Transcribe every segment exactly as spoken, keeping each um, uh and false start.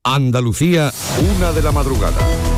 Andalucía, una de la madrugada.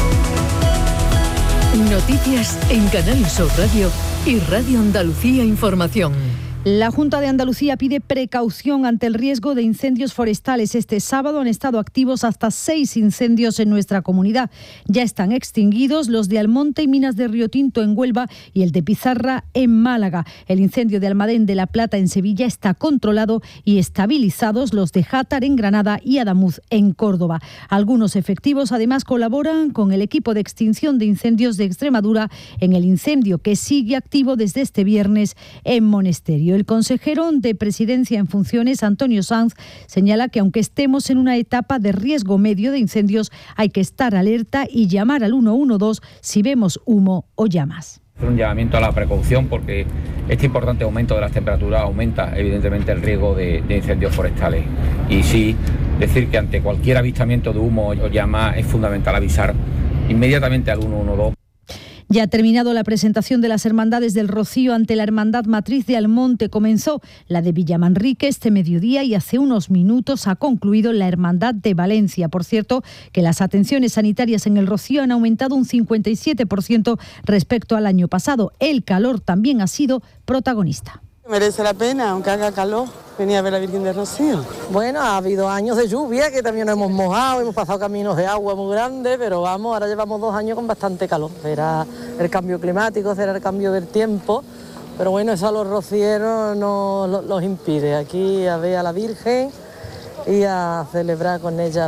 Noticias en Canal Sur Radio y Radio Andalucía Información. La Junta de Andalucía pide precaución ante el riesgo de incendios forestales. Este sábado han estado activos hasta seis incendios en nuestra comunidad. Ya están extinguidos los de Almonte y Minas de Río Tinto en Huelva y el de Pizarra en Málaga. El incendio de Almadén de la Plata en Sevilla está controlado y estabilizados los de Játar en Granada y Adamuz en Córdoba. Algunos efectivos además colaboran con el equipo de extinción de incendios de Extremadura en el incendio que sigue activo desde este viernes en Monesterio. El consejero de Presidencia en funciones, Antonio Sanz, señala que aunque estemos en una etapa de riesgo medio de incendios, hay que estar alerta y llamar al uno uno dos si vemos humo o llamas. Un llamamiento a la precaución porque este importante aumento de las temperaturas aumenta evidentemente el riesgo de, de incendios forestales. Y sí, decir que ante cualquier avistamiento de humo o llama es fundamental avisar inmediatamente al uno uno dos. Ya ha terminado la presentación de las Hermandades del Rocío ante la Hermandad Matriz de Almonte. Comenzó la de Villamanrique este mediodía y hace unos minutos ha concluido la Hermandad de Valencia. Por cierto, que las atenciones sanitarias en el Rocío han aumentado un cincuenta y siete por ciento respecto al año pasado. El calor también ha sido protagonista. Merece la pena, aunque haga calor, venir a ver a la Virgen del Rocío. Bueno, ha habido años de lluvia que también nos hemos mojado, hemos pasado caminos de agua muy grandes, pero vamos, ahora llevamos dos años con bastante calor. Será el cambio climático, será el cambio del tiempo, pero bueno, eso a los rocieros no los impide. Aquí a ver a la Virgen y a celebrar con ella